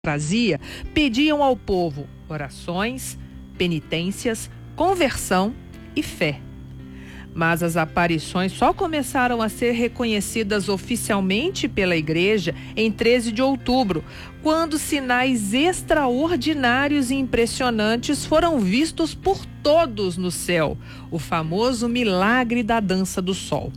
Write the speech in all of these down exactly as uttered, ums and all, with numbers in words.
trazia, pediam ao povo orações, penitências, conversão e fé. Mas as aparições só começaram a ser reconhecidas oficialmente pela igreja em treze de outubro, quando sinais extraordinários e impressionantes foram vistos por todos no céu, o famoso milagre da dança do sol.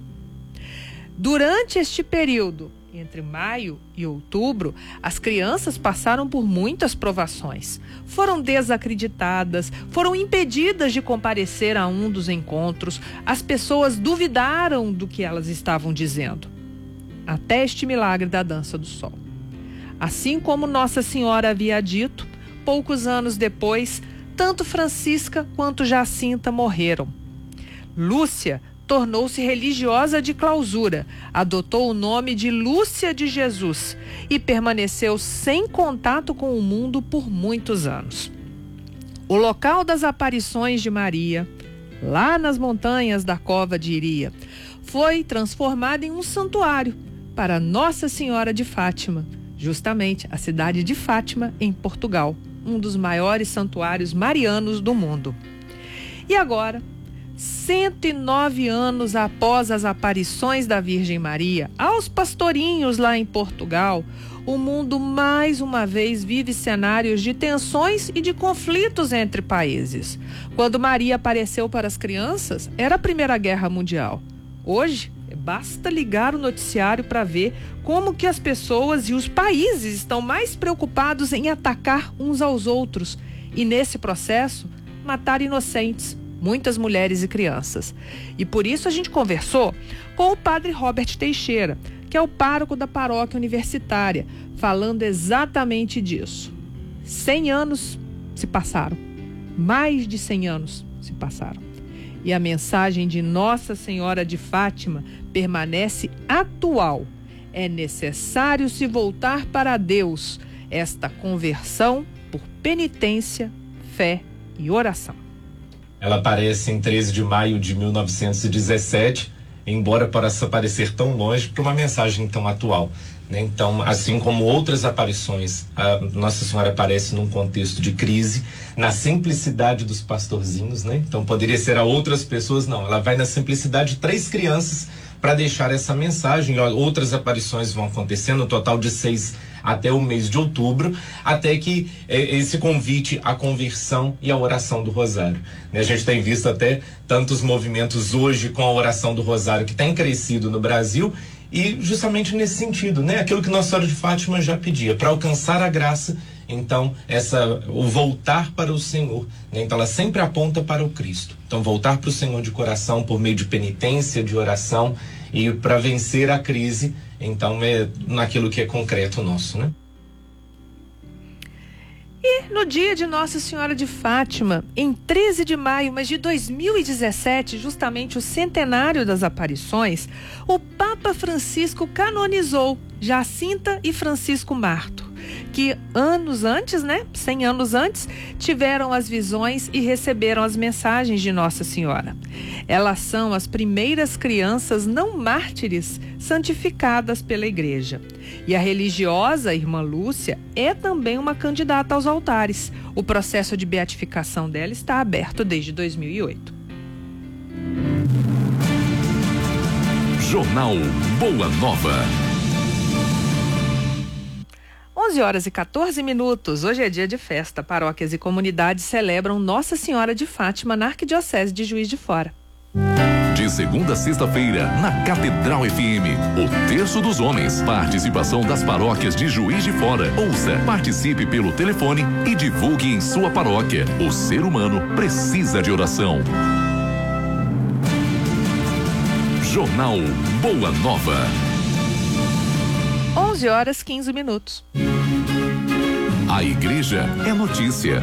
Durante este período, entre maio e outubro, as crianças passaram por muitas provações. Foram desacreditadas, foram impedidas de comparecer a um dos encontros, as pessoas duvidaram do que elas estavam dizendo. Até este milagre da dança do sol. Assim como Nossa Senhora havia dito, poucos anos depois, tanto Francisca quanto Jacinta morreram. Lúcia tornou-se religiosa de clausura, adotou o nome de Lúcia de Jesus e permaneceu sem contato com o mundo por muitos anos. O local das aparições de Maria, lá nas montanhas da Cova de Iria, foi transformado em um santuário para Nossa Senhora de Fátima, justamente a cidade de Fátima, em Portugal, um dos maiores santuários marianos do mundo. E agora, cento e nove anos após as aparições da Virgem Maria aos pastorinhos lá em Portugal, o mundo mais uma vez vive cenários de tensões e de conflitos entre países. Quando Maria apareceu para as crianças, era a Primeira Guerra Mundial. Hoje, basta ligar o noticiário para ver como que as pessoas e os países estão mais preocupados em atacar uns aos outros e, nesse processo, matar inocentes, muitas mulheres e crianças. E por isso a gente conversou com o padre Robert Teixeira, que é o pároco da paróquia universitária, falando exatamente disso. Cem anos se passaram, mais de cem anos se passaram. E a mensagem de Nossa Senhora de Fátima permanece atual. É necessário se voltar para Deus, esta conversão por penitência, fé e oração. Ela aparece em treze de maio de mil novecentos e dezessete, embora possa parecer tão longe, para uma mensagem tão atual, né? Então, assim como outras aparições, a Nossa Senhora aparece num contexto de crise, na simplicidade dos pastorzinhos, né? Então, poderia ser a outras pessoas, não. Ela vai na simplicidade de três crianças para deixar essa mensagem. Outras aparições vão acontecer, no total de seis até o mês de outubro, até que eh, esse convite à conversão e à oração do Rosário. Né? A gente tem visto até tantos movimentos hoje com a oração do Rosário que tem crescido no Brasil, e justamente nesse sentido, né? Aquilo que Nossa Senhora de Fátima já pedia, para alcançar a graça, então, essa, o voltar para o Senhor, né? Então ela sempre aponta para o Cristo. Então, voltar para o Senhor de coração por meio de penitência, de oração, e para vencer a crise, então é naquilo que é concreto nosso, né? E no dia de Nossa Senhora de Fátima, em treze de maio, mas de dois mil e dezessete, justamente o centenário das aparições, o Papa Francisco canonizou Jacinta e Francisco Marto, que anos antes, né, cem anos antes, tiveram as visões e receberam as mensagens de Nossa Senhora. Elas são as primeiras crianças não mártires santificadas pela Igreja. E a religiosa irmã Lúcia é também uma candidata aos altares. O processo de beatificação dela está aberto desde dois mil e oito. Jornal Boa Nova. onze horas e quatorze minutos. Hoje é dia de festa. Paróquias e comunidades celebram Nossa Senhora de Fátima na Arquidiocese de Juiz de Fora. De segunda a sexta-feira, na Catedral F M, o Terço dos Homens. Participação das paróquias de Juiz de Fora. Ouça, participe pelo telefone e divulgue em sua paróquia. O ser humano precisa de oração. Jornal Boa Nova. onze horas e quinze minutos. A igreja é notícia.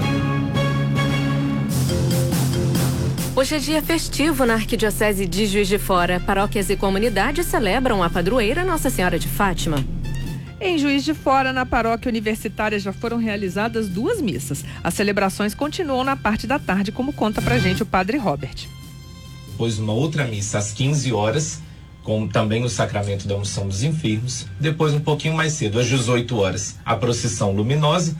Hoje é dia festivo na Arquidiocese de Juiz de Fora. Paróquias e comunidades celebram a padroeira Nossa Senhora de Fátima. Em Juiz de Fora, na paróquia universitária, já foram realizadas duas missas. As celebrações continuam na parte da tarde, como conta pra gente o padre Robert. Depois, uma outra missa às quinze horas, como também o sacramento da unção dos enfermos. Depois, um pouquinho mais cedo, às dezoito horas, a procissão luminosa,